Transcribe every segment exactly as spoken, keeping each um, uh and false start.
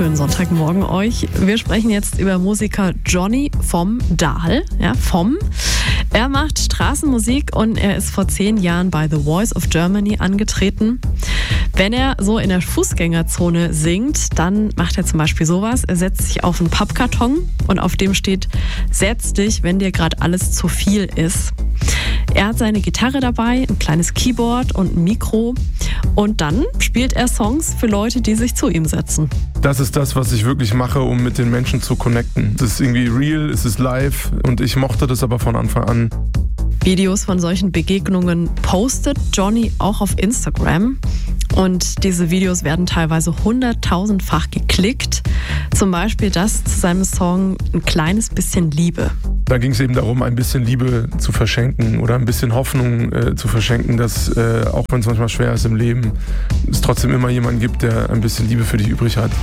schönen Sonntagmorgen euch. Wir sprechen jetzt über Musiker Johnny vom Dahl. Ja, vom. Er macht Straßenmusik und er ist vor zehn Jahren bei The Voice of Germany angetreten. Wenn er so in der Fußgängerzone singt, dann macht er zum Beispiel sowas. Er setzt sich auf einen Pappkarton und auf dem steht: Setz dich, wenn dir gerade alles zu viel ist. Er hat seine Gitarre dabei, ein kleines Keyboard und ein Mikro. Und dann spielt er Songs für Leute, die sich zu ihm setzen. Das ist das, was ich wirklich mache, um mit den Menschen zu connecten. Es ist irgendwie real, es ist live und ich mochte das aber von Anfang an. Videos von solchen Begegnungen postet Johnny auch auf Instagram. Und diese Videos werden teilweise hunderttausendfach geklickt. Zum Beispiel das zu seinem Song Ein kleines bisschen Liebe. Da ging es eben darum, ein bisschen Liebe zu verschenken oder ein bisschen Hoffnung äh, zu verschenken, dass äh, auch wenn es manchmal schwer ist im Leben, es trotzdem immer jemanden gibt, der ein bisschen Liebe für dich übrig hat.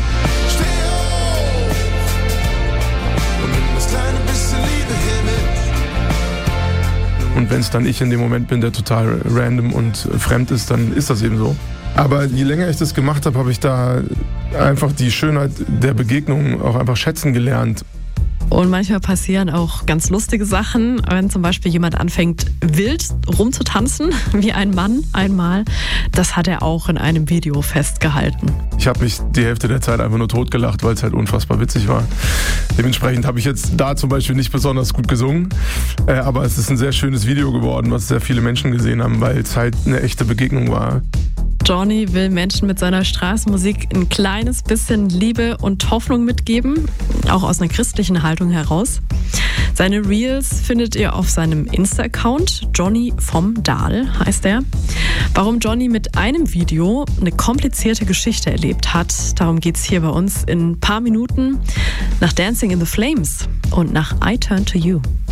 Und wenn es dann ich in dem Moment bin, der total random und fremd ist, dann ist das eben so. Aber je länger ich das gemacht habe, habe ich da einfach die Schönheit der Begegnung auch einfach schätzen gelernt. Und manchmal passieren auch ganz lustige Sachen, wenn zum Beispiel jemand anfängt, wild rumzutanzen, wie ein Mann einmal. Das hat er auch in einem Video festgehalten. Ich habe mich die Hälfte der Zeit einfach nur totgelacht, weil es halt unfassbar witzig war. Dementsprechend habe ich jetzt da zum Beispiel nicht besonders gut gesungen. Äh, aber es ist ein sehr schönes Video geworden, was sehr viele Menschen gesehen haben, weil es halt eine echte Begegnung war. Johnny will Menschen mit seiner Straßenmusik ein kleines bisschen Liebe und Hoffnung mitgeben, auch aus einer christlichen Haltung heraus. Seine Reels findet ihr auf seinem Insta-Account, Johnny vom Dahl heißt er. Warum Johnny mit einem Video eine komplizierte Geschichte erlebt hat, darum geht's hier bei uns in ein paar Minuten nach Dancing in the Flames und nach I Turn to You.